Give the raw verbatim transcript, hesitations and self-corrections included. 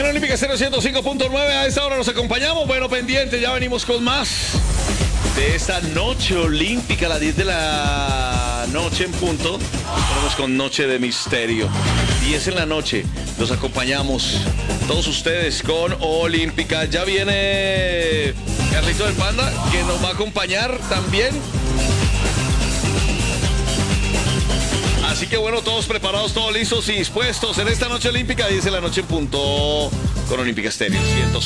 en Olímpica Estéreo ciento cinco punto nueve. A esta hora nos acompañamos. Bueno, pendiente, ya venimos con más de esta noche olímpica a las diez de la noche en punto. Vamos con Noche de Misterio. diez en la noche. Los acompañamos todos ustedes con Olímpica. Ya viene Carlito del Panda, que nos va a acompañar también. Así que bueno, todos preparados, todos listos y dispuestos en esta noche olímpica, diez de la noche en punto, con Olímpica Estéreo ciento